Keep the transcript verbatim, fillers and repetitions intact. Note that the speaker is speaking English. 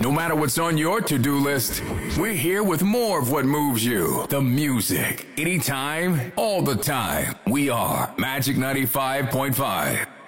No matter what's on your to-do list, we're here with more of what moves you. The music. Anytime, all the time. We are Magic ninety-five point five.